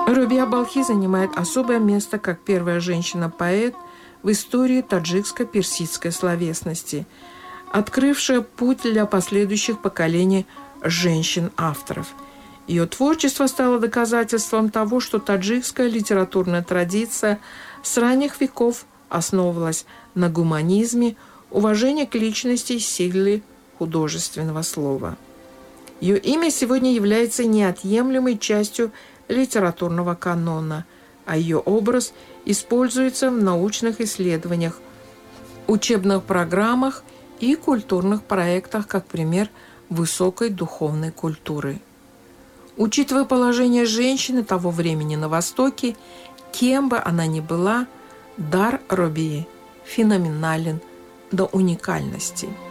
Рабиа Балхи занимает особое место как первая женщина-поэт в истории таджикско-персидской словесности, открывшая путь для последующих поколений женщин-авторов. Ее творчество стало доказательством того, что таджикская литературная традиция с ранних веков основывалась на гуманизме, уважении к личности и силе художественного слова. Ее имя сегодня является неотъемлемой частью литературного канона, а ее образ используется в научных исследованиях, учебных программах и культурных проектах как пример высокой духовной культуры. Учитывая положение женщины того времени на Востоке, кем бы она ни была, дар Рабии феноменален до уникальности.